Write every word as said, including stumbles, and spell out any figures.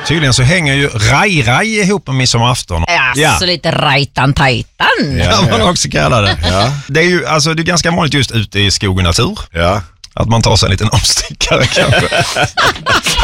Tydligen så hänger ju raj-raj ihop med midsommarafton. Alltså Ja. lite rajtan-tajtan. Ja, man också kallar det. Ja. Det är ju alltså, det är ganska vanligt just ute i skog och natur. Ja. Att man tar sig en liten omstickare kanske.